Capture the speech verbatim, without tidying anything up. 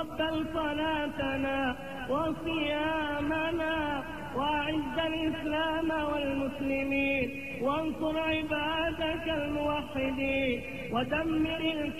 تقبل صلاتنا وصيامنا وأعز الإسلام والمسلمين وانصر عبادك الموحدين ودمر الكافرين